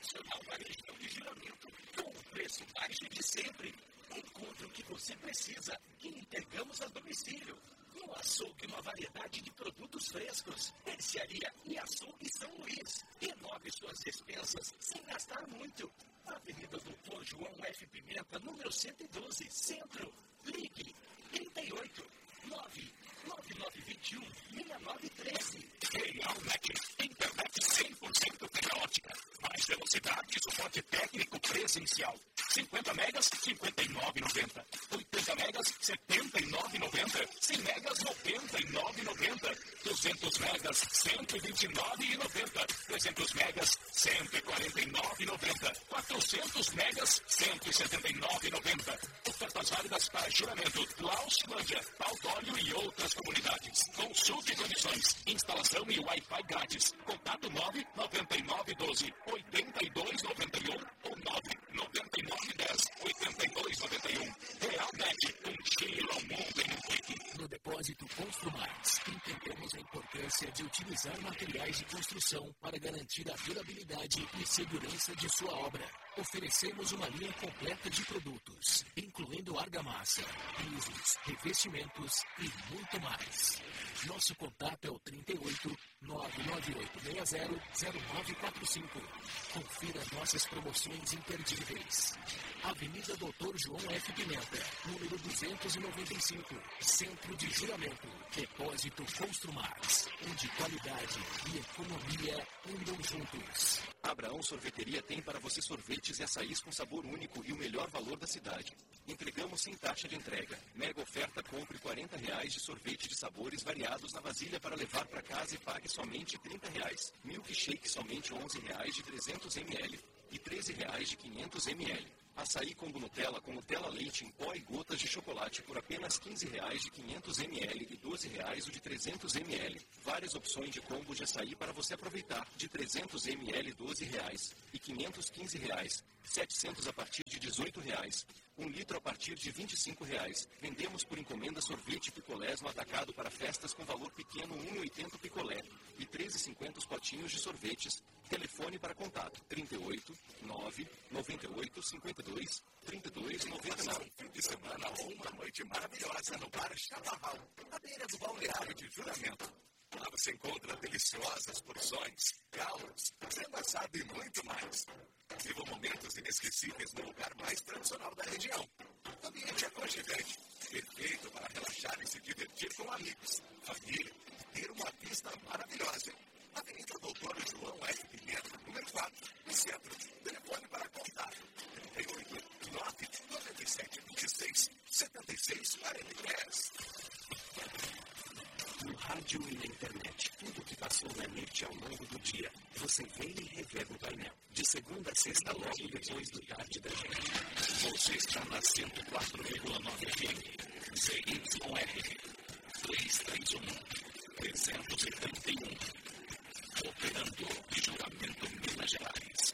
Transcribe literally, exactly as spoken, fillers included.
tradicional varejão de Juramento, com o preço baixo de sempre. Encontre o que você precisa e entregamos a domicílio. No açougue, uma variedade de produtos frescos. Mercearia e açougue São Luís. Renove suas despensas sem gastar muito. Avenida Doutor João F. Pimenta, número cento e doze, Centro. Ligue trinta e oito, nove nove nove dois um, seis nove um três. Realnet, internet cem por cento fibra ótica. Mais velocidade e suporte técnico presencial. cinquenta megas, cinquenta e nove reais e noventa centavos. oitenta megas, setenta e nove reais e noventa centavos. cem megas, noventa e nove reais e noventa centavos. duzentos megas, cento e vinte e nove reais e noventa centavos. trezentos megas, cento e quarenta e nove reais e noventa centavos. quatrocentos megas, cento e setenta e nove reais e noventa centavos. Ofertas válidas para Juramento, Lauslândia, Paudólio e outras comunidades. Consulte condições, instalação e Wi-Fi grátis. Contato nove nove nove um dois oito dois nove um ou nove nove nove um zero oito dois nove um. Realnet, um giro ao mundo em um clique. No Depósito Construmais, entendemos a importância de utilizar materiais de construção para garantir a durabilidade e segurança de sua obra. Oferecemos uma linha completa de produtos, incluindo argamassa, pisos, revestimentos e muito mais. Nosso contato é o trinta e oito, nove nove oito seis zero, zero nove quatro cinco. Confira nossas promoções imperdíveis. Avenida Doutor João F. Pimenta, número duzentos e noventa e cinco, Centro de Juramento. Depósito Construmax, onde qualidade e economia andam juntos. Abraão Sorveteria tem para você sorvetes e açaís com sabor único e o melhor valor da cidade. Entregamos sem taxa de entrega. Mega oferta: compre quarenta reais de sorvete de sabores variados na vasilha para levar para casa e pague somente trinta reais. Milkshake somente onze reais de trezentos mililitros e treze reais de quinhentos mililitros. Açaí combo Nutella com Nutella leite em pó e gotas de chocolate por apenas quinze reais de quinhentos mililitros e doze reais o de trezentos mililitros. Várias opções de combo de açaí para você aproveitar, de trezentos mililitros doze reais e quinhentos quinze reais. setecentos a partir de dezoito reais. Um litro a partir de vinte e cinco reais. Vendemos por encomenda sorvete picolés no atacado para festas com valor pequeno um real e oitenta centavos picolé e treze reais e cinquenta centavos os potinhos de sorvetes. Telefone para contato trinta e oito, nove nove oito, cinquenta e dois, trinta e dois, noventa e nove. Fim de semana ou uma noite maravilhosa no Bar Chaparral, à beira do balneário de Juramento. Lá você encontra deliciosas porções, galos, frango assado e muito mais. Viva momentos inesquecíveis no lugar mais tradicional da região. Ambiente aconchegante, perfeito para relaxar e se divertir com amigos, família e ter uma vista maravilhosa. Avenida Doutor João F. Pimenta, número quatro, no centro. Telefone para contato trinta e oito, nove nove sete dois seis, sete seis quatro três. No rádio e na internet, tudo o que passou na NET ao longo do dia, você vê e revê no painel. De segunda a sexta, logo depois do tarde da gente. Você está na cento e quatro vírgula nove F M, Z Y R, três três um, trezentos e trinta e um. Operando Juramento Minas Gerais.